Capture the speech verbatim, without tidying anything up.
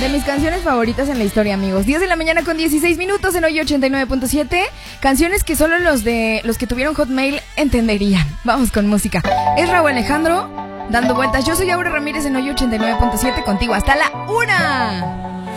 De mis canciones favoritas en la historia, amigos. diez de la mañana con dieciséis minutos en Hoy ochenta y nueve punto siete. Canciones que solo los de los que tuvieron Hotmail entenderían. Vamos con música. Es Raúl Alejandro dando vueltas. Yo soy Aura Ramírez en Hoy ochenta y nueve punto siete contigo hasta la una.